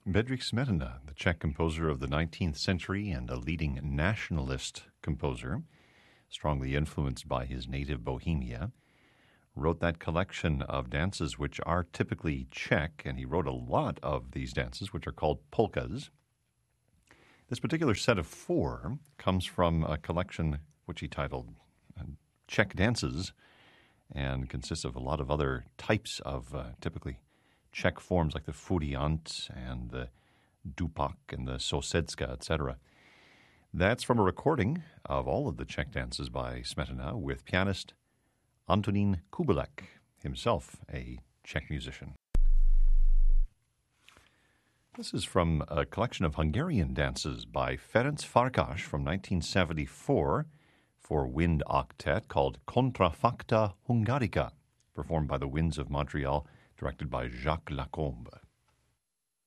Bedřich Smetana, the Czech composer of the 19th century and a leading nationalist composer, strongly influenced by his native Bohemia, wrote that collection of dances which are typically Czech, and he wrote a lot of these dances, which are called polkas. This particular set of 4 comes from a collection which he titled Czech Dances, and consists of a lot of other types of typically Czech forms like the furiant and the dupak and the sosedska, etc. That's from a recording of all of the Czech dances by Smetana with pianist Antonín Kubelek, himself a Czech musician. This is from a collection of Hungarian dances by Ferenc Farkas from 1974 for wind octet called Contrafacta Hungarica, performed by the Winds of Montreal, directed by Jacques Lacombe.